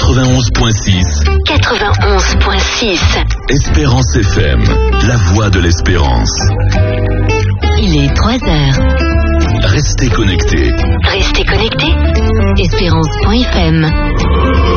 91.6. 91.6. Espérance FM, la voix de l'espérance. Il est 3h. Restez connectés. Restez connectés. Espérance.fm.